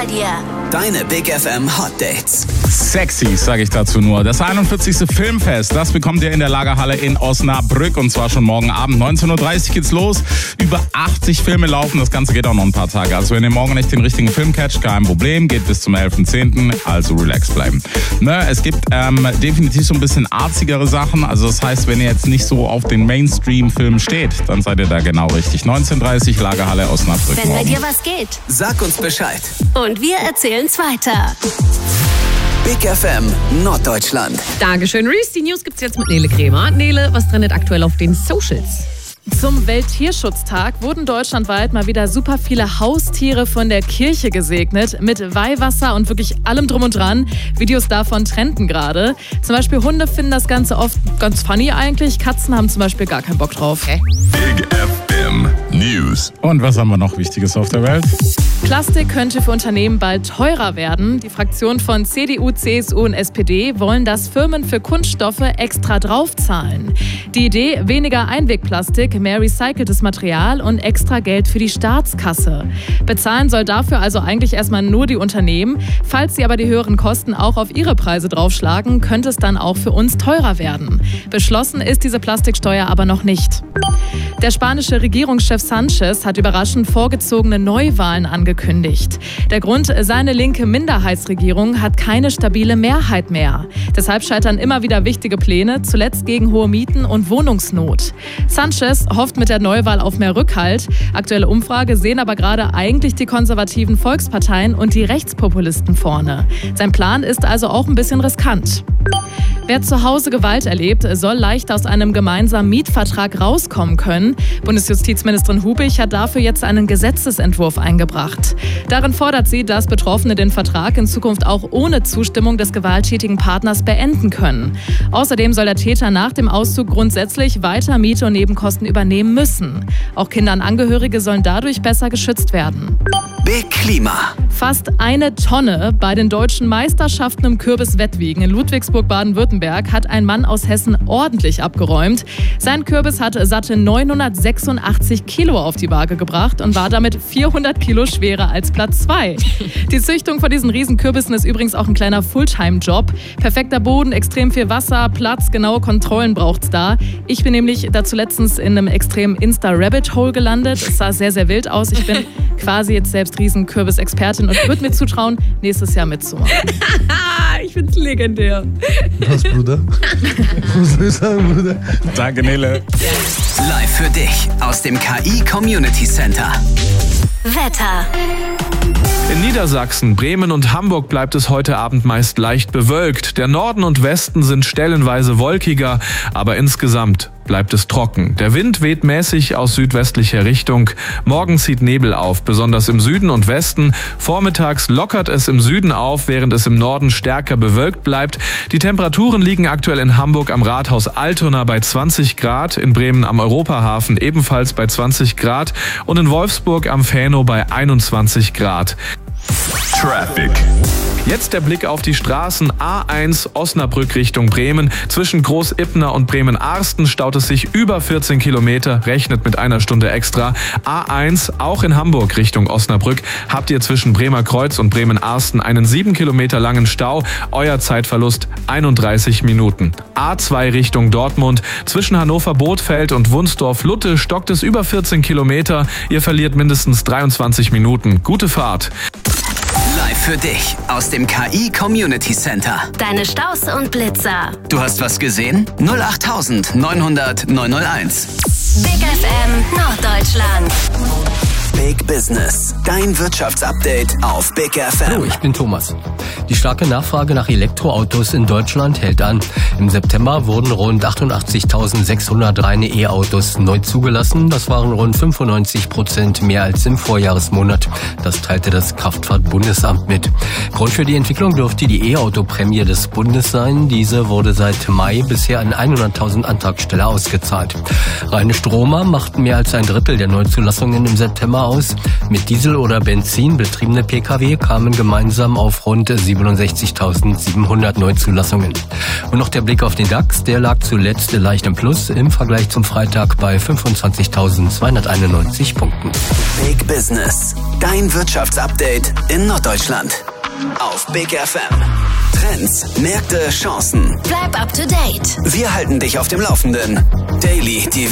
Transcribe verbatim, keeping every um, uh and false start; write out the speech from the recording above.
bei dir. Deine Big F M Hot Dates. Sexy, sage ich dazu nur. Das einundvierzigste Filmfest, das bekommt ihr in der Lagerhalle in Osnabrück und zwar schon morgen Abend. neunzehn Uhr dreißig geht's los. Über achtzig Filme laufen, das Ganze geht auch noch ein paar Tage. Also wenn ihr morgen nicht den richtigen Film catcht, kein Problem, geht bis zum elften zehnten Also relax bleiben. Ne, es gibt ähm, definitiv so ein bisschen arzigere Sachen. Also das heißt, wenn ihr jetzt nicht so auf den Mainstream-Film steht, dann seid ihr da genau richtig. neunzehn Uhr dreißig Lagerhalle Osnabrück. Wenn bei dir was geht. Sag uns Bescheid. Und wir erzählen's weiter. Big F M Norddeutschland. Dankeschön, Reese. Die News gibt's jetzt mit Nele Kremer. Nele, was trendet aktuell auf den Socials? Zum Welttierschutztag wurden deutschlandweit mal wieder super viele Haustiere von der Kirche gesegnet. Mit Weihwasser und wirklich allem drum und dran. Videos davon trenden gerade. Zum Beispiel Hunde finden das Ganze oft ganz funny eigentlich. Katzen haben zum Beispiel gar keinen Bock drauf. Okay. Big F M News. Und was haben wir noch Wichtiges auf der Welt? Plastik könnte für Unternehmen bald teurer werden. Die Fraktionen von C D U, C S U und S P D wollen, dass Firmen für Kunststoffe extra draufzahlen. Die Idee, weniger Einwegplastik, mehr recyceltes Material und extra Geld für die Staatskasse. Bezahlen soll dafür also eigentlich erstmal nur die Unternehmen. Falls sie aber die höheren Kosten auch auf ihre Preise draufschlagen, könnte es dann auch für uns teurer werden. Beschlossen ist diese Plastiksteuer aber noch nicht. Der spanische Regierungschef Sanchez hat überraschend vorgezogene Neuwahlen angekündigt. Der Grund, seine linke Minderheitsregierung hat keine stabile Mehrheit mehr. Deshalb scheitern immer wieder wichtige Pläne, zuletzt gegen hohe Mieten und Wohnungsnot. Sanchez hofft mit der Neuwahl auf mehr Rückhalt. Aktuelle Umfrage sehen aber gerade eigentlich die konservativen Volksparteien und die Rechtspopulisten vorne. Sein Plan ist also auch ein bisschen riskant. Wer zu Hause Gewalt erlebt, soll leicht aus einem gemeinsamen Mietvertrag rauskommen können. Bundesjustizministerin Hubich hat dafür jetzt einen Gesetzesentwurf eingebracht. Darin fordert sie, dass Betroffene den Vertrag in Zukunft auch ohne Zustimmung des gewalttätigen Partners beenden können. Außerdem soll der Täter nach dem Auszug grundsätzlich weiter Miete und Nebenkosten übernehmen müssen. Auch Kinder und Angehörige sollen dadurch besser geschützt werden. Big Klima. Fast eine Tonne bei den deutschen Meisterschaften im Kürbiswettwiegen in Ludwigsburg, Baden-Württemberg, hat ein Mann aus Hessen ordentlich abgeräumt. Sein Kürbis hat satte neunhundertsechsundachtzig Kilo auf die Waage gebracht und war damit vierhundert Kilo schwerer als Platz zwei. Die Züchtung von diesen Riesenkürbissen ist übrigens auch ein kleiner Fulltime-Job. Perfekter Boden, extrem viel Wasser, Platz, genaue Kontrollen braucht's da. Ich bin nämlich dazu letztens in einem extremen Insta-Rabbit-Hole gelandet. Es sah sehr, sehr wild aus. Ich bin quasi jetzt selbst Riesenkürbis-Expertin und würde mir zutrauen, nächstes Jahr mitzumachen. Ich find's legendär. Was, Bruder? Was soll ich sagen, Bruder? Danke, Nele. Live für dich aus dem K I Community Center. Wetter. In Niedersachsen, Bremen und Hamburg bleibt es heute Abend meist leicht bewölkt. Der Norden und Westen sind stellenweise wolkiger, aber insgesamt bleibt es trocken. Der Wind weht mäßig aus südwestlicher Richtung. Morgen zieht Nebel auf, besonders im Süden und Westen. Vormittags lockert es im Süden auf, während es im Norden stärker bewölkt bleibt. Die Temperaturen liegen aktuell in Hamburg am Rathaus Altona bei zwanzig Grad, in Bremen am Europahafen ebenfalls bei zwanzig Grad und in Wolfsburg am Fähno bei einundzwanzig Grad. Traffic. Jetzt der Blick auf die Straßen. A eins Osnabrück Richtung Bremen. Zwischen Groß-Ipner und Bremen-Arsten staut es sich über vierzehn Kilometer, rechnet mit einer Stunde extra. A eins auch in Hamburg Richtung Osnabrück habt ihr zwischen Bremer Kreuz und Bremen-Arsten einen sieben Kilometer langen Stau. Euer Zeitverlust einunddreißig Minuten. A zwei Richtung Dortmund. Zwischen Hannover-Bothfeld und Wunsdorf-Lutte stockt es über vierzehn Kilometer. Ihr verliert mindestens dreiundzwanzig Minuten. Gute Fahrt. Live für dich aus dem K I Community Center. Deine Staus und Blitzer. Du hast was gesehen? null acht neunhundert neunhunderteins. Big F M Norddeutschland. Big Business. Dein Wirtschaftsupdate auf Big F M. Hallo, ich bin Thomas. Die starke Nachfrage nach Elektroautos in Deutschland hält an. Im September wurden rund achtundachtzigtausendsechshundert reine E-Autos neu zugelassen. Das waren rund fünfundneunzig Prozent mehr als im Vorjahresmonat. Das teilte das Kraftfahrtbundesamt mit. Grund für die Entwicklung dürfte die E-Auto-Prämie des Bundes sein. Diese wurde seit Mai bisher an hunderttausend Antragsteller ausgezahlt. Reine Stromer machten mehr als ein Drittel der Neuzulassungen im September aus. Plus. Mit Diesel oder Benzin betriebene Pkw kamen gemeinsam auf rund siebenundsechzigtausendsiebenhundert Neuzulassungen. Und noch der Blick auf den DAX, der lag zuletzt leicht im Plus im Vergleich zum Freitag bei fünfundzwanzigtausendzweihunderteinundneunzig Punkten. Big Business, dein Wirtschaftsupdate in Norddeutschland. Auf Big F M. Trends, Märkte, Chancen. Bleib up to date. Wir halten dich auf dem Laufenden. Daily, die